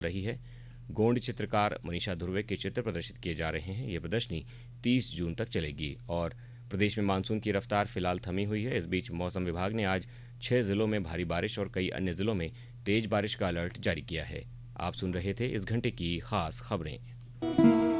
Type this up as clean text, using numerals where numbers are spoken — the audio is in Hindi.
रही है। गोंड चित्रकार मनीषा धुर्वे के चित्र प्रदर्शित किए जा रहे हैं। ये प्रदर्शनी 30 जून तक चलेगी। और प्रदेश में मानसून की रफ्तार फिलहाल थमी हुई है। इस बीच मौसम विभाग ने आज 6 जिलों में भारी बारिश और कई अन्य जिलों में तेज बारिश का अलर्ट जारी किया है। आप सुन रहे थे इस घंटे की खास खबरें।